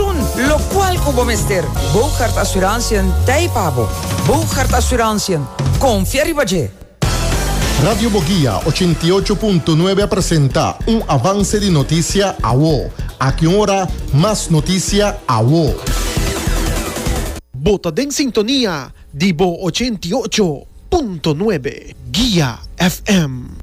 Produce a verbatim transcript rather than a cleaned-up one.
pensioen, lo cual como mister. Bogart Assurantie Taipabo. Bogart Assurantie. Confía Ribaje. Radio Boguía ochenta y ocho punto nueve presenta un avance de noticia a vos. A qué hora más noticia a vos. Bota en sintonía, Divo ochenta y ocho punto nueve, Guía F M.